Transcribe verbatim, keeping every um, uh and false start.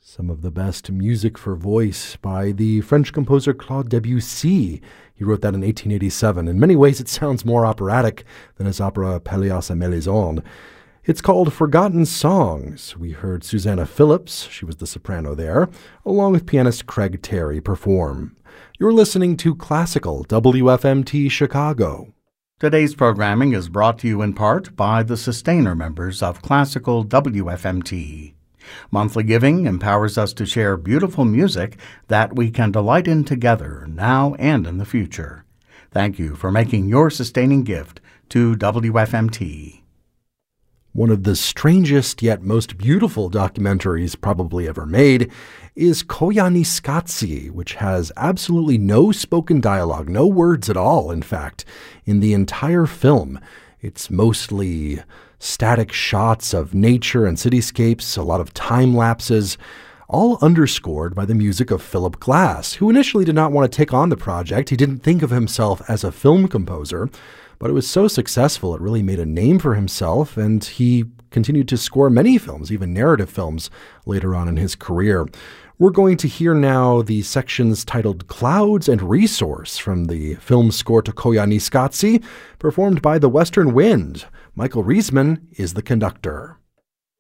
Some of the best music for voice by the French composer Claude Debussy. He wrote that in eighteen eighty-seven. In many ways, it sounds more operatic than his opera Pelléas et Mélisande. It's called Forgotten Songs. We heard Susanna Phillips, she was the soprano there, along with pianist Craig Terry perform. You're listening to Classical W F M T Chicago. Today's programming is brought to you in part by the sustainer members of Classical W F M T. Monthly giving empowers us to share beautiful music that we can delight in together now and in the future. Thank you for making your sustaining gift to W F M T. One of the strangest yet most beautiful documentaries probably ever made is Koyaanisqatsi, which has absolutely no spoken dialogue, no words at all, in fact, in the entire film. It's mostly static shots of nature and cityscapes, a lot of time lapses, all underscored by the music of Philip Glass, who initially did not want to take on the project. He didn't think of himself as a film composer, but it was so successful it really made a name for himself, and he continued to score many films, even narrative films, later on in his career. We're going to hear now the sections titled Clouds and Resource from the film score to Koyaanisqatsi, performed by the Western Wind. Michael Riesman is the conductor.